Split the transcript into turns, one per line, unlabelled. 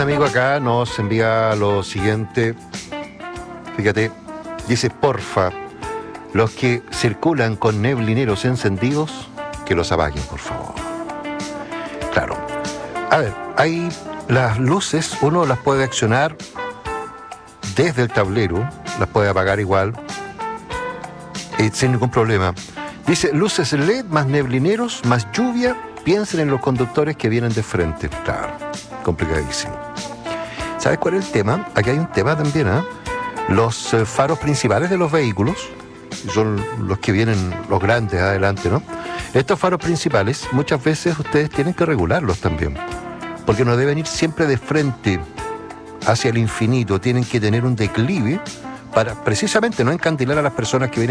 amigo acá nos envía lo siguiente. Fíjate, dice, porfa, los que circulan con neblineros encendidos, que los apaguen, por favor. Claro. A ver, hay las luces, uno las puede accionar desde el tablero, las puede apagar igual, sin ningún problema. Dice, luces LED más neblineros, más lluvia, piensen en los conductores que vienen de frente. Claro, complicadísimo. ¿Sabes cuál es el tema? Aquí hay un tema también, ¿eh? Los faros principales de los vehículos, son los que vienen, los grandes adelante, ¿no? Estos faros principales, muchas veces ustedes tienen que regularlos también, porque no deben ir siempre de frente hacia el infinito, tienen que tener un declive para precisamente no encandilar a las personas que vienen